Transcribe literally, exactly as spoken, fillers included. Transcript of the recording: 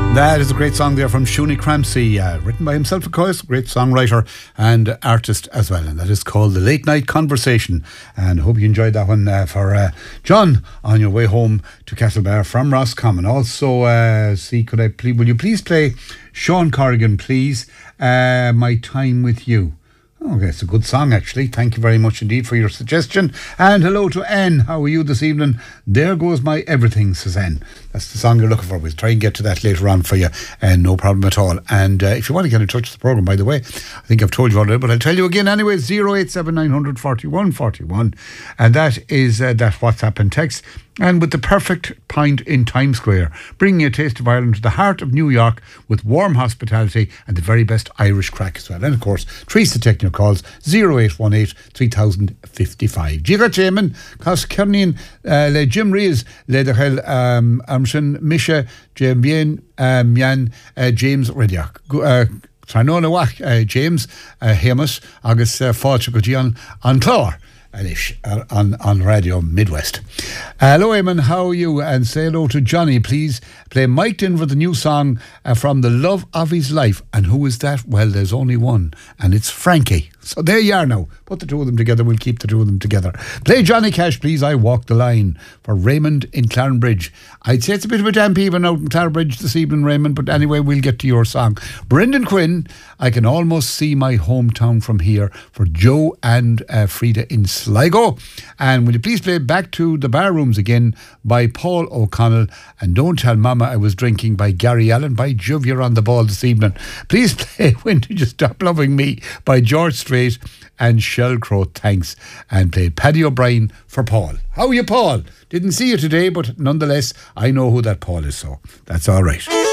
That is a great song there from Shuni Cramsey, uh, written by himself, of course, great songwriter and artist as well. And that is called The Late Night Conversation. And I hope you enjoyed that one uh, for uh, John on your way home to Castlebar from Roscommon. Also, uh, see, could I please, will you please play Sean Corrigan, please, uh, My Time With You? Okay, it's a good song, actually. Thank you very much indeed for your suggestion. And hello to Anne. How are you this evening? There goes my everything, says Anne. That's the song you're looking for. We'll try and get to that later on for you. And uh, no problem at all. And uh, if you want to get in touch with the programme, by the way, I think I've told you already, but I'll tell you again anyway, zero eight seven nine hundred forty-one forty-one. And that is uh, that WhatsApp and text. And with the perfect pint in Times Square, bringing a taste of Ireland to the heart of New York with warm hospitality and the very best Irish crack as well. And of course, trees to take your calls, zero eight one eight three thousand fifty-five. Giga Jamin, Cos Kernian, Le Jim Rees, Le Dechel, Amshin, Misha, Jim Bien, Mian, James Rediak. Tranona Wach, James, Hemus, August Fáilte go dtí an an chlár. Alish, uh, on, on Radio Midwest. Uh, hello, Eamon, how are you? And say hello to Johnny, please. Play Mike Denver, the new song uh, from The Love of His Life. And who is that? Well, there's only one, and it's Frankie. So there you are now. Put the two of them together. We'll keep the two of them together. Play Johnny Cash, please. I Walk the Line for Raymond in Clarenbridge. I'd say it's a bit of a damp even out in Clarenbridge this evening, Raymond, but anyway, we'll get to your song. Brendan Quinn, I Can Almost See My Hometown From Here for Joe and uh, Frida in Sligo. And will you please play Back to the Barrooms Again by Paul O'Connell, and Don't Tell Mama I Was Drinking by Gary Allen. By Jove, you're on the ball this evening. Please play When Did You Stop Loving Me by George Strait and Shellcrow, thanks. And play Paddy O'Brien for Paul. How are you, Paul? Didn't see you today, but nonetheless, I know who that Paul is, so that's all right.